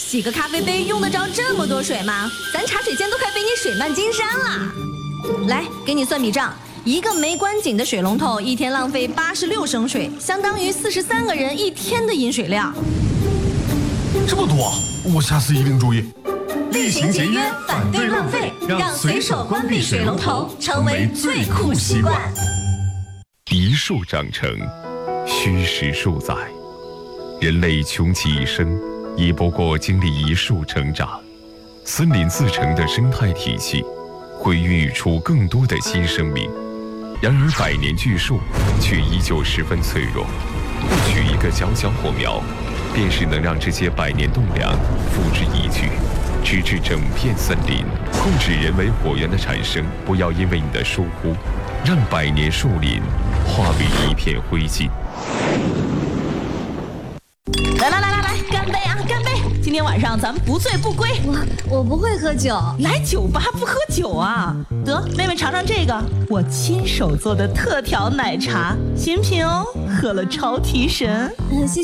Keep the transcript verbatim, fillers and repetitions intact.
洗个咖啡杯用得着这么多水吗？咱茶水间都快被你水漫金山了。来，给你算笔账。一个没关紧的水龙头一天浪费八十六升水，相当于四十三个人一天的饮水量。 这么多，我下次一定注意。 厉行节约，反对浪费，让随手关闭水龙头成为最酷习惯。 一树长成，虚实数载。人类穷其一生，也不过经历一树成长。森林自成的生态体系，会孕育出更多的新生命。然而百年巨树却依旧十分脆弱，不取一个小小火苗，便是能让这些百年栋梁付之一炬，直至整片森林。控制人为火源的产生，不要因为你的疏忽，让百年树林化为一片灰烬。 来来来来来，干杯啊，干杯！今天晚上咱们不醉不归。 我我不会喝酒， 来酒吧不喝酒啊？得，妹妹尝尝这个，我亲手做的特调奶茶，新品哦，喝了超提神。 呃谢